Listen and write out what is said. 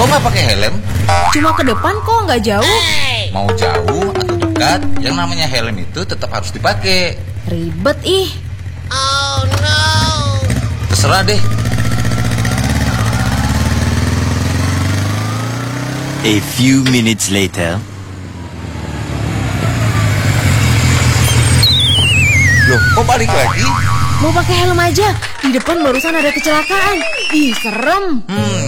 Kok nggak pakai helm? Cuma ke depan kok, nggak jauh. Mau jauh atau dekat, yang namanya helm itu tetap harus dipakai. Ribet ih. Terserah deh. A few minutes later. Loh, kok balik lagi? Mau pakai helm aja. Di depan barusan ada kecelakaan. Ih, serem.